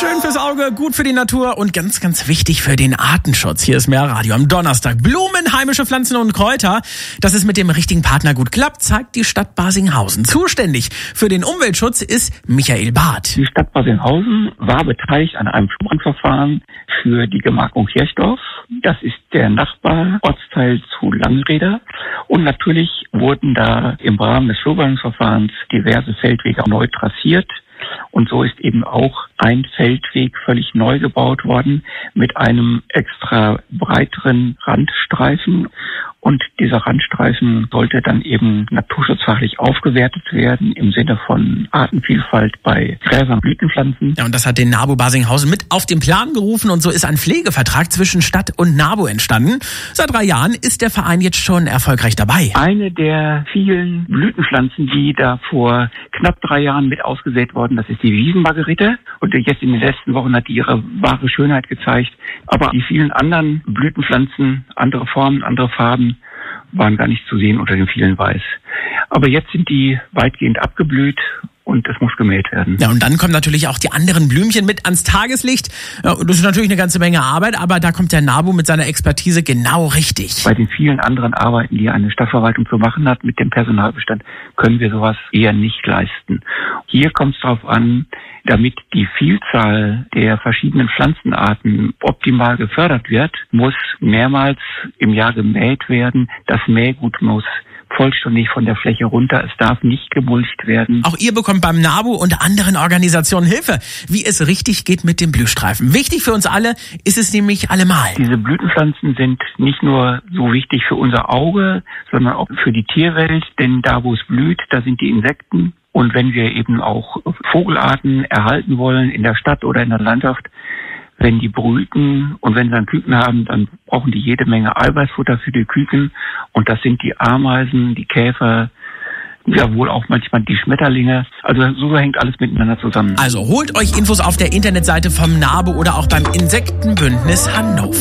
Schön fürs Auge, gut für die Natur und ganz, ganz wichtig für den Artenschutz. Hier ist Meerradio am Donnerstag. Blumen, heimische Pflanzen und Kräuter. Dass es mit dem richtigen Partner gut klappt, zeigt die Stadt Barsinghausen. Zuständig für den Umweltschutz ist Michael Barth. Die Stadt Barsinghausen war beteiligt an einem Flurverfahren für die Gemarkung Kirchdorf. Das ist der Nachbarortsteil zu Langreder. Und natürlich wurden da im Rahmen des Flurverfahrens diverse Feldwege neu trassiert. Und so ist eben auch ein Feldweg völlig neu gebaut worden mit einem extra breiteren Randstreifen. Und dieser Randstreifen sollte dann eben naturschutzfachlich aufgewertet werden im Sinne von Artenvielfalt bei Gräsern und Blütenpflanzen. Ja, und das hat den NABU Barsinghausen mit auf den Plan gerufen und so ist ein Pflegevertrag zwischen Stadt und NABU entstanden. Seit 3 Jahren ist der Verein jetzt schon erfolgreich dabei. Eine der vielen Blütenpflanzen, die da vor knapp 3 Jahren mit ausgesät wurden, das ist die Wiesenmargerite. Und jetzt in den letzten Wochen hat die ihre wahre Schönheit gezeigt. Aber die vielen anderen Blütenpflanzen, andere Formen, andere Farben, waren gar nicht zu sehen unter dem vielen Weiß. Aber jetzt sind die weitgehend abgeblüht und es muss gemäht werden. Ja, und dann kommen natürlich auch die anderen Blümchen mit ans Tageslicht. Ja, das ist natürlich eine ganze Menge Arbeit, aber da kommt der NABU mit seiner Expertise genau richtig. Bei den vielen anderen Arbeiten, die eine Stadtverwaltung zu machen hat mit dem Personalbestand, können wir sowas eher nicht leisten. Hier kommt es darauf an, damit die Vielzahl der verschiedenen Pflanzenarten optimal gefördert wird, muss mehrmals im Jahr gemäht werden. Das Mähgut muss vollständig von der Fläche runter. Es darf nicht gemulcht werden. Auch ihr bekommt beim NABU und anderen Organisationen Hilfe, wie es richtig geht mit dem Blühstreifen. Wichtig für uns alle ist es nämlich allemal. Diese Blütenpflanzen sind nicht nur so wichtig für unser Auge, sondern auch für die Tierwelt. Denn da, wo es blüht, da sind die Insekten. Und wenn wir eben auch Vogelarten erhalten wollen in der Stadt oder in der Landschaft, wenn die brüten und wenn sie dann Küken haben, dann brauchen die jede Menge Eiweißfutter für die Küken. Und das sind die Ameisen, die Käfer, ja wohl auch manchmal die Schmetterlinge. Also so hängt alles miteinander zusammen. Also holt euch Infos auf der Internetseite vom NABU oder auch beim Insektenbündnis Hannover.